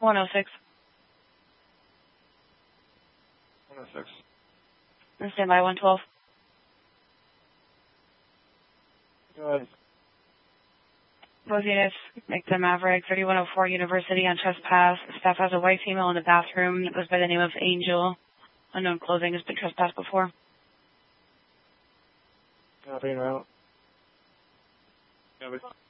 106. 106. And stand by 112. Go ahead. Both units, make the Maverick, 3104 University on trespass. Staff has a white female in the bathroom that goes by the name of Angel. Unknown clothing has been trespassed before. Copy and route. Copy.